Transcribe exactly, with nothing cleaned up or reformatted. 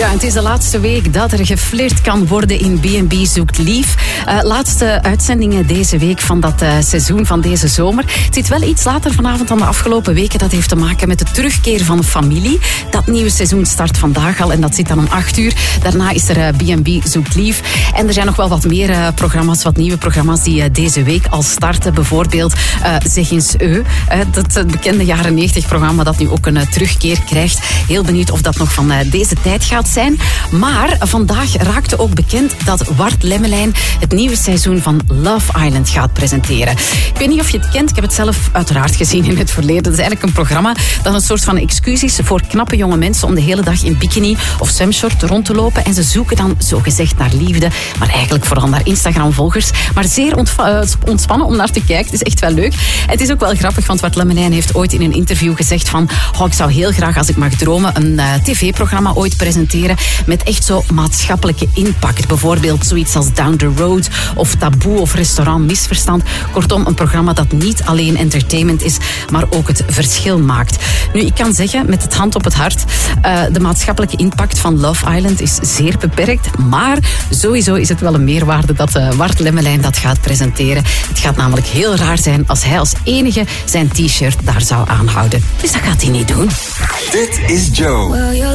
Ja, het is de laatste week dat er geflirt kan worden in B en B Zoekt Lief. Uh, laatste uitzendingen deze week van dat uh, seizoen van deze zomer. Het zit wel iets later vanavond dan de afgelopen weken. Dat heeft te maken met de terugkeer van de familie. Dat nieuwe seizoen start vandaag al en dat zit dan om acht uur. Daarna is er uh, B en B Zoekt Lief. En er zijn nog wel wat meer uh, programma's, wat nieuwe programma's die uh, deze week al starten. Bijvoorbeeld uh, Zeg eens Eu. Uh, dat uh, bekende jaren negentig programma dat nu ook een uh, terugkeer krijgt. Heel benieuwd of dat nog van uh, deze tijd gaat zijn. Maar vandaag raakte ook bekend dat Wart Lemmelijn het nieuwe seizoen van Love Island gaat presenteren. Ik weet niet of je het kent, ik heb het zelf uiteraard gezien in het verleden. Het is eigenlijk een programma dat een soort van excuus is voor knappe jonge mensen om de hele dag in bikini of swimshort rond te lopen. En ze zoeken dan zogezegd naar liefde, maar eigenlijk vooral naar Instagram-volgers. Maar zeer ontva- ontspannen om naar te kijken. Het is echt wel leuk. En het is ook wel grappig, want Wart Lemmelijn heeft ooit in een interview gezegd van oh, ik zou heel graag, als ik mag dromen, een uh, tv-programma ooit presenteren met echt zo maatschappelijke impact. Bijvoorbeeld zoiets als Down the Road of Taboe of Restaurant Misverstand. Kortom, een programma dat niet alleen entertainment is, maar ook het verschil maakt. Nu, ik kan zeggen, met het hand op het hart, uh, de maatschappelijke impact van Love Island is zeer beperkt, maar sowieso is het wel een meerwaarde dat uh, Wart Lemmelijn dat gaat presenteren. Het gaat namelijk heel raar zijn als hij als enige zijn t-shirt daar zou aanhouden. Dus dat gaat hij niet doen. Dit is Joe.